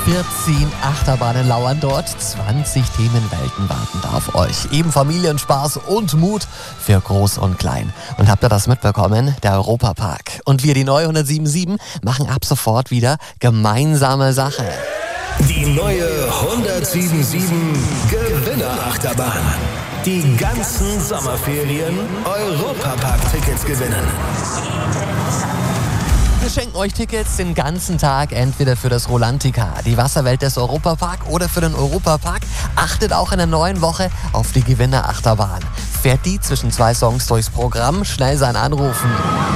14 Achterbahnen lauern dort, 20 Themenwelten warten da auf euch. Eben Familienspaß und Mut für Groß und Klein. Und habt ihr das mitbekommen? Der Europapark. Und wir, die neue 107.7, machen ab sofort wieder gemeinsame Sache. Die neue 107.7 Gewinnerachterbahn. Die ganzen Sommerferien Europapark-Tickets gewinnen. Wir schenken euch Tickets den ganzen Tag, entweder für das Rolantica, die Wasserwelt des Europapark oder für den Europapark. Achtet auch in der neuen Woche auf die Gewinnerachterbahn. Fährt die zwischen 2 Songs durchs Programm, schnell sein Anrufen.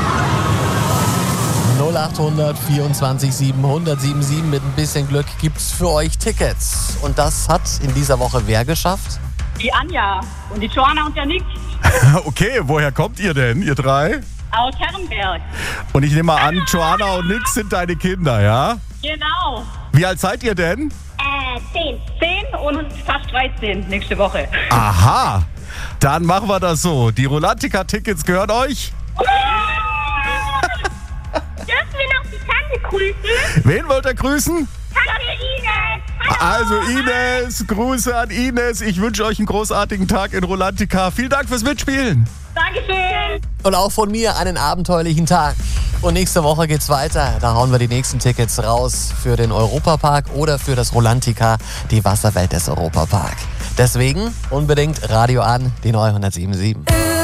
0800 24 700 77. Mit ein bisschen Glück gibt's für euch Tickets. Und das hat in dieser Woche wer geschafft? Die Anja und die Joanna und der Nick Okay, woher kommt ihr denn, ihr drei? aus Herrenberg. Und ich nehme mal an, Joanna und Nick sind deine Kinder, ja? Genau. Wie alt seid ihr denn? 10 und fast 13 nächste Woche. Aha, dann machen wir das so. Die Rolantica-Tickets gehören euch. Dürfen wir noch die Tante grüßen? Wen wollt ihr grüßen? Tante Ines! Also Ines, Grüße an Ines. Ich wünsche euch einen großartigen Tag in Rolantica. Vielen Dank fürs Mitspielen. Dankeschön. Und auch von mir einen abenteuerlichen Tag. Und nächste Woche geht's weiter. Da hauen wir die nächsten Tickets raus für den Europapark oder für das Rolantica, die Wasserwelt des Europapark. Deswegen unbedingt Radio an, die neue 107.7.